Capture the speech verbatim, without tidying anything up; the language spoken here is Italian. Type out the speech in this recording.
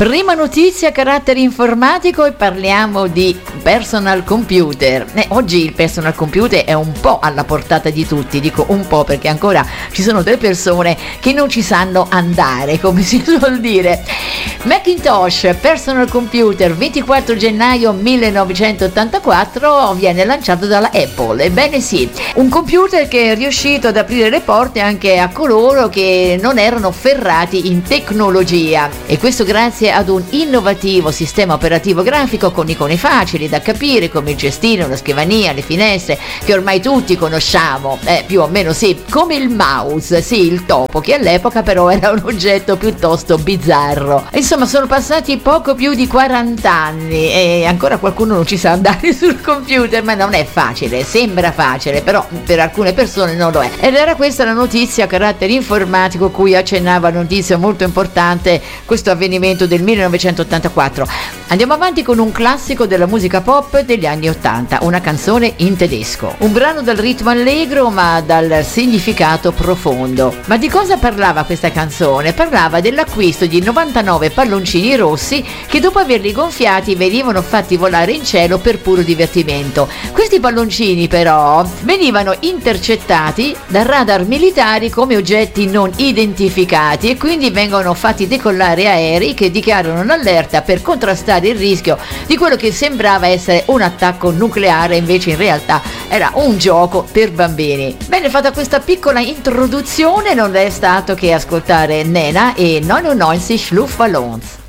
Prima notizia a carattere informatico e parliamo di personal computer. Eh, oggi il personal computer è un po' alla portata di tutti, dico un po' perché ancora ci sono delle persone che non ci sanno andare, come si suol dire. Macintosh personal computer ventiquattro gennaio millenovecentottantaquattro viene lanciato dalla Apple. Ebbene sì, un computer che è riuscito ad aprire le porte anche a coloro che non erano ferrati in tecnologia, e questo grazie ad un innovativo sistema operativo grafico con icone facili da capire come il cestino, la scrivania, le finestre che ormai tutti conosciamo, eh, più o meno sì, come il mouse, sì, il topo, che all'epoca però era un oggetto piuttosto bizzarro. Insomma, sono passati poco più di quaranta anni e ancora qualcuno non ci sa andare sul computer, ma non è facile, sembra facile, però per alcune persone non lo è. Ed era questa la notizia a carattere informatico cui accennava una notizia molto importante, questo avvenimento del millenovecentottantaquattro. Andiamo avanti con un classico della musica pop degli anni ottanta, una canzone in tedesco, un brano dal ritmo allegro ma dal significato profondo. Ma di cosa parlava questa canzone? Parlava dell'acquisto di novantanove palloncini rossi che dopo averli gonfiati venivano fatti volare in cielo per puro divertimento. Questi palloncini però venivano intercettati da radar militari come oggetti non identificati e quindi vengono fatti decollare aerei che dichiarano un'allerta per contrastare il rischio di quello che sembrava essere un attacco nucleare, invece in realtà era un gioco per bambini. Bene, fatta questa piccola introduzione, non è stato che ascoltare Nena e neunundneunzig Luftballons.